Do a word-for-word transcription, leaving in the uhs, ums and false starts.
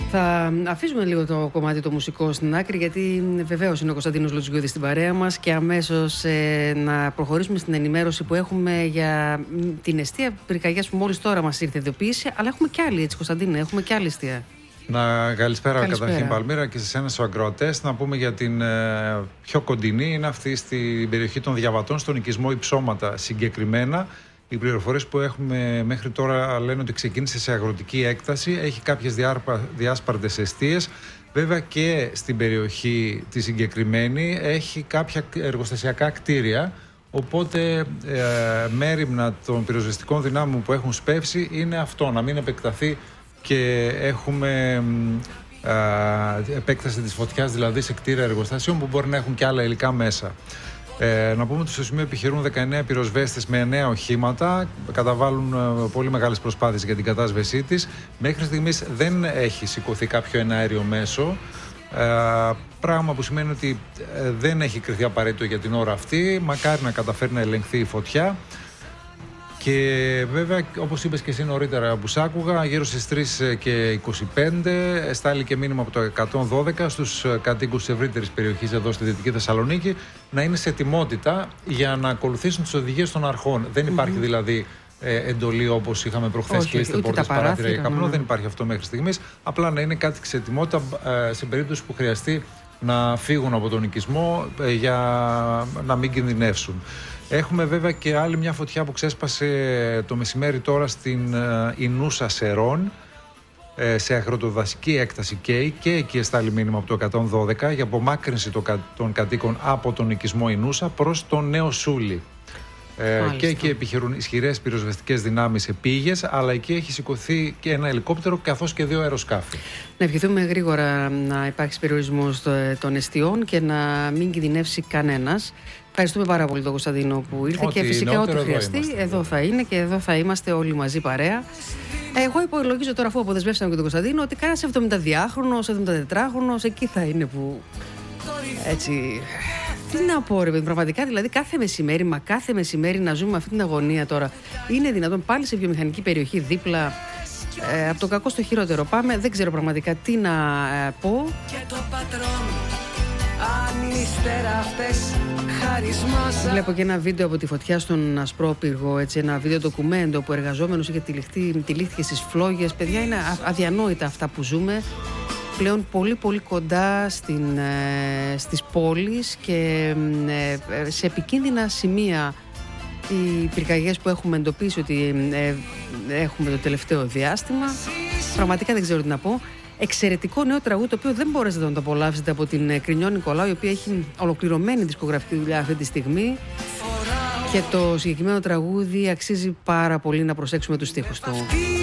Θα αφήσουμε λίγο το κομμάτι το μουσικό στην άκρη, γιατί βεβαίως είναι ο Κωνσταντίνος Λουτζιούδης στην παρέα μας, και αμέσως ε, να προχωρήσουμε στην ενημέρωση που έχουμε για την εστία πυρκαγιάς που μόλις τώρα μας ήρθε ειδοποίηση. Αλλά έχουμε κι άλλη, έτσι Κωνσταντίνε, έχουμε κι άλλη εστία. Να, καλησπέρα, καλησπέρα καταρχήν Παλμύρα, και σε εσένα στους ακροατές. Να πούμε για την ε, πιο κοντινή, είναι αυτή στην περιοχή των Διαβατών, στον οικισμό Υψώματα συγκεκριμένα. Οι πληροφορίες που έχουμε μέχρι τώρα λένε ότι ξεκίνησε σε αγροτική έκταση, έχει κάποιες διάρπα, διάσπαρτες εστίες. Βέβαια και στην περιοχή τη συγκεκριμένη έχει κάποια εργοστασιακά κτίρια, οπότε ε, μέριμνα των πυροσβεστικών δυνάμεων που έχουν σπεύσει είναι αυτό, να μην επεκταθεί και έχουμε ε, επέκταση της φωτιάς, δηλαδή σε κτίρια εργοστασίων που μπορεί να έχουν και άλλα υλικά μέσα. Ε, να πούμε ότι στο σημείο επιχειρούν δεκαεννέα πυροσβέστες με εννέα οχήματα, καταβάλουν ε, πολύ μεγάλες προσπάθειες για την κατάσβεσή της. Μέχρι στιγμής δεν έχει σηκωθεί κάποιο εναέριο μέσο, ε, πράγμα που σημαίνει ότι ε, δεν έχει κριθεί απαραίτητο για την ώρα αυτή. Μακάρι να καταφέρει να ελεγχθεί η φωτιά. Και βέβαια, όπως είπες και εσύ νωρίτερα που σ' άκουγα, γύρω στις τρεις και είκοσι πέντε στάλει και μήνυμα από το εκατόν δώδεκα στους κατοίκους της ευρύτερης περιοχής εδώ στη Δυτική Θεσσαλονίκη να είναι σε ετοιμότητα για να ακολουθήσουν τις οδηγίες των αρχών. Δεν υπάρχει mm-hmm. δηλαδή ε, εντολή όπως είχαμε προχθές, κλείστε πόρτες, παράθυρα για καπνό. Δεν υπάρχει αυτό μέχρι στιγμής. Απλά να είναι κάτι σε ετοιμότητα ε, σε περίπτωση που χρειαστεί να φύγουν από τον οικισμό ε, για να μην κινδυνεύσουν. Έχουμε βέβαια και άλλη μια φωτιά που ξέσπασε το μεσημέρι τώρα στην uh, Ινούσα Σερών, ε, σε αγροτοδασική έκταση και, και εκεί εστάλει μήνυμα από το εκατόν δώδεκα για απομάκρυνση το, των κατοίκων από τον οικισμό Ινούσα προς τον Νέο Σούλη. Ε, και εκεί επιχειρούν ισχυρές πυροσβεστικές δυνάμεις επίγειες, αλλά εκεί έχει σηκωθεί και ένα ελικόπτερο καθώς και δύο αεροσκάφη. Να ευχηθούμε γρήγορα να υπάρξει περιορισμός των εστιών και να μην κινδυνεύσει κανένας. Ευχαριστούμε πάρα πολύ τον Κωνσταντίνο που ήρθε, ό, και φυσικά ό,τι χρειαστεί εδώ, εδώ θα είναι και εδώ θα είμαστε όλοι μαζί παρέα. Εγώ υπολογίζω τώρα, αφού αποδεσμεύσαμε και τον Κωνσταντίνο, ότι κανένας εβδομηνταδυάχρονος, εβδομηντατετράχρονος εκεί θα είναι που έτσι. Τι να πω ρε παιδί, πραγματικά δηλαδή κάθε μεσημέρι, μα κάθε μεσημέρι να ζούμε αυτή την αγωνία τώρα. Είναι δυνατόν πάλι σε βιομηχανική περιοχή δίπλα, ε, από το κακό στο χειρότερο πάμε, δεν ξέρω πραγματικά τι να ε, πω. Βλέπω και ένα βίντεο από τη φωτιά στον Ασπρόπυργο, έτσι, ένα βίντεο ντοκουμέντο που εργαζόμενος είχε τυλιχθεί, τυλίχθηκε στις φλόγες. Παιδιά, είναι αδιανόητα αυτά που ζούμε. Πλέον πολύ πολύ κοντά στην, ε, στις πόλεις και ε, σε επικίνδυνα σημεία οι πυρκαγιές που έχουμε εντοπίσει ότι ε, έχουμε το τελευταίο διάστημα. Πραγματικά δεν ξέρω τι να πω. Εξαιρετικό νέο τραγούδι, το οποίο δεν μπορέσατε να το απολαύσετε, από την Κρινιό Νικολάου, η οποία έχει ολοκληρωμένη δισκογραφική δουλειά αυτή τη στιγμή. Και το συγκεκριμένο τραγούδι αξίζει πάρα πολύ να προσέξουμε τους στίχους του.